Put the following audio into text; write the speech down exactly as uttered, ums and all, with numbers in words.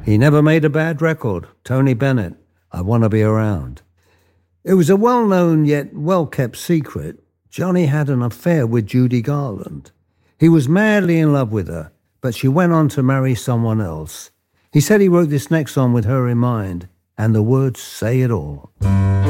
He never made a bad record. Tony Bennett, I Wanna Be Around. It was a well-known yet well-kept secret. Johnny had an affair with Judy Garland. He was madly in love with her, but she went on to marry someone else. He said he wrote this next song with her in mind, and the words say it all.